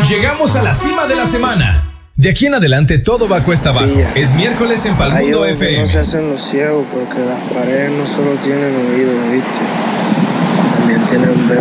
Llegamos a la cima de la semana. De aquí en adelante todo va cuesta abajo. Es miércoles en Palmundo FM. No se hacen los ciegos porque las paredes no solo tienen oídos, ¿viste? También tienen